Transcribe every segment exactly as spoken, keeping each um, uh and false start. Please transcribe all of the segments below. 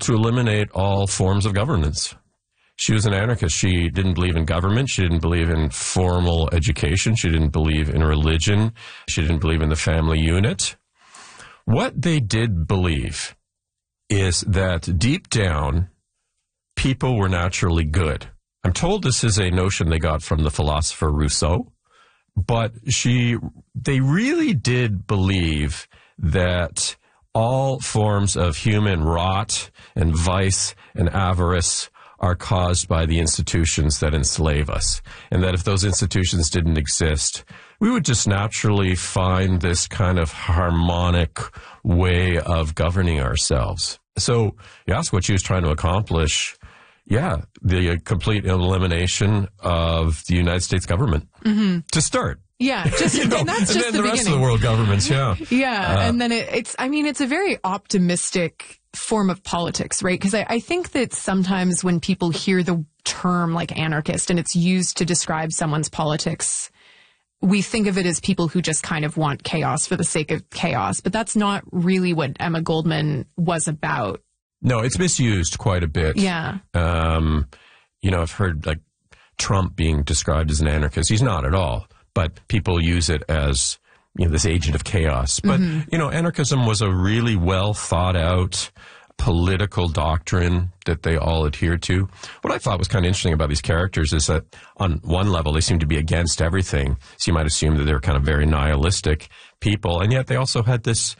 to eliminate all forms of governance. She was an anarchist. She didn't believe in government. She didn't believe in formal education. She didn't believe in religion. She didn't believe in the family unit. What they did believe is that deep down, people were naturally good. I'm told this is a notion they got from the philosopher Rousseau, but she, they really did believe that all forms of human rot and vice and avarice are caused by the institutions that enslave us. And that if those institutions didn't exist, we would just naturally find this kind of harmonic way of governing ourselves. So you ask what she was trying to accomplish. Yeah, the complete elimination of the United States government mm-hmm. to start. Yeah, just you know, and that's just and then the, the beginning. rest of the world governments. Yeah, yeah, uh, and then it, it's. I mean, it's a very optimistic form of politics, right? Because I, I think that sometimes when people hear the term like anarchist and it's used to describe someone's politics, we think of it as people who just kind of want chaos for the sake of chaos. But that's not really what Emma Goldman was about. No, it's misused quite a bit. Yeah. Um, you know, I've heard like Trump being described as an anarchist. He's not at all. But people use it as, you know, this agent of chaos. But, mm-hmm. you know, anarchism was a really well thought out political doctrine that they all adhered to. What I thought was kind of interesting about these characters is that on one level, they seem to be against everything. So you might assume that they're kind of very nihilistic people. And yet they also had this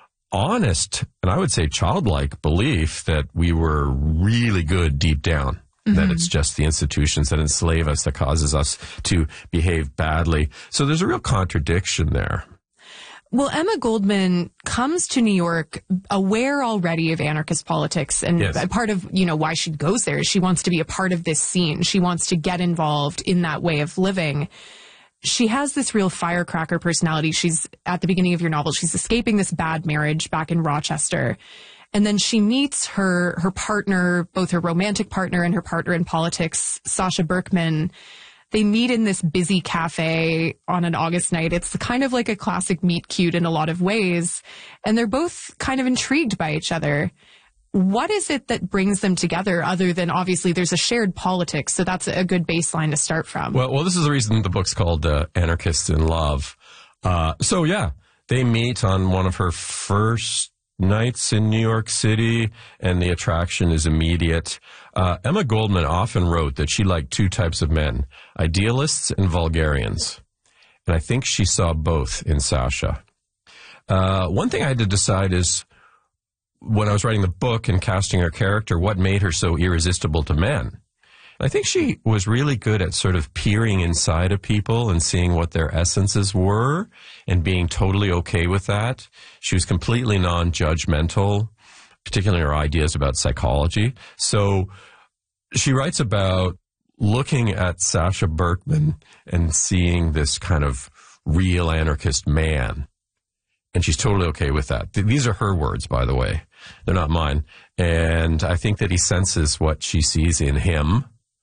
honest, and I would say childlike belief that we were really good deep down. Mm-hmm. That it's just the institutions that enslave us that causes us to behave badly. So there's a real contradiction there. Well, Emma Goldman comes to New York aware already of anarchist politics, and yes. part of, you know, why she goes there is she wants to be a part of this scene. She wants to get involved in that way of living. She has this real firecracker personality. She's, at the beginning of your novel, she's escaping this bad marriage back in Rochester. And then she meets her, her partner, both her romantic partner and her partner in politics, Sasha Berkman. They meet in this busy cafe on an August night. It's kind of like a classic meet cute in a lot of ways. And they're both kind of intrigued by each other. What is it that brings them together other than, obviously, there's a shared politics, so that's a good baseline to start from? Well, well, this is the reason the book's called uh, Anarchists in Love. Uh, so, yeah, they meet on one of her first nights in New York City, and the attraction is immediate. Uh, Emma Goldman often wrote that she liked two types of men, idealists and vulgarians. And I think she saw both in Sasha. Uh, one thing I had to decide is, when I was writing the book and casting her character, what made her so irresistible to men? I think she was really good at sort of peering inside of people and seeing what their essences were and being totally okay with that. She was completely non-judgmental, particularly in her ideas about psychology. So she writes about looking at Sasha Berkman and seeing this kind of real anarchist man. And she's totally okay with that. These are her words, by the way. They're not mine. And I think that he senses what she sees in him.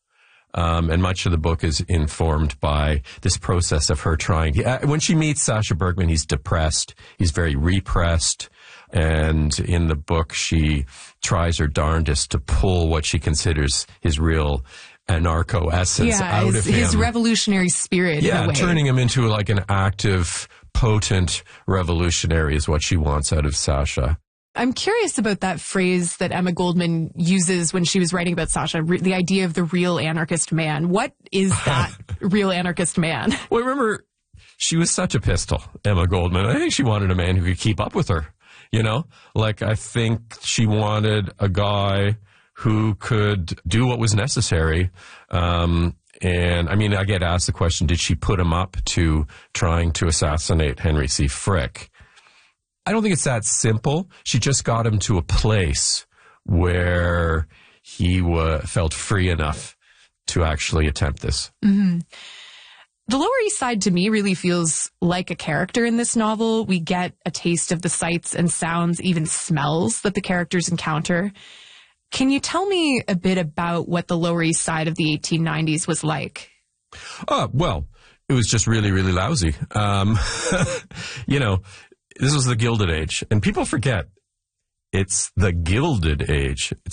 Um, and much of the book is informed by this process of her trying. When she meets Sasha Berkman, he's depressed. He's very repressed. And in the book, she tries her darndest to pull what she considers his real anarcho essence yeah, out his, of him. His revolutionary spirit. Yeah, in a way. Turning him into like an active, potent revolutionary is what she wants out of Sasha. I'm curious about that phrase that Emma Goldman uses when she was writing about Sasha, re- the idea of the real anarchist man. What is that real anarchist man? Well, remember, she was such a pistol, Emma Goldman. I think she wanted a man who could keep up with her, you know? Like, I think she wanted a guy who could do what was necessary. Um, and, I mean, I get asked the question, did she put him up to trying to assassinate Henry C. Frick? I don't think it's that simple. She just got him to a place where he w- felt free enough to actually attempt this. Mm-hmm. The Lower East Side, to me, really feels like a character in this novel. We get a taste of the sights and sounds, even smells that the characters encounter. Can you tell me a bit about what the Lower East Side of the eighteen nineties was like? Uh, well, it was just really, really lousy. Um, you know, this was the Gilded Age, and people forget it's the Gilded Age. It's